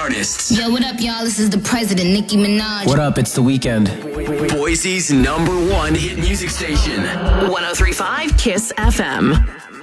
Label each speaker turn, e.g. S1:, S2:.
S1: artists.
S2: Yo, what up, y'all? This is the president, Nicki Minaj.
S3: What up? It's The Weeknd.
S1: Boise's #1 hit music station.
S4: 103.5 KISS FM.